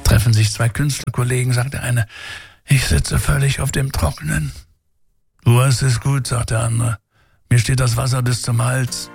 Treffen sich zwei Künstlerkollegen, sagt der eine, ich sitze völlig auf dem Trockenen. Du hast es gut, sagt der andere. Mir steht das Wasser bis zum Hals.